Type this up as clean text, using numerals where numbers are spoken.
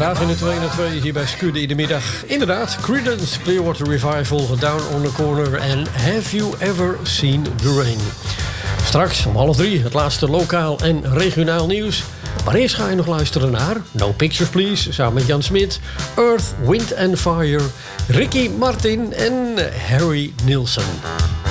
Radio in de 2 en 2 hier bij Skudde in de middag. Inderdaad, Creedence Clearwater Revival, Down on the Corner en Have You Ever Seen the Rain. Straks om 2:30 het laatste lokaal en regionaal nieuws. Maar eerst ga je nog luisteren naar No Pictures Please, samen met Jan Smit, Earth, Wind and Fire, Ricky Martin en Harry Nilsson.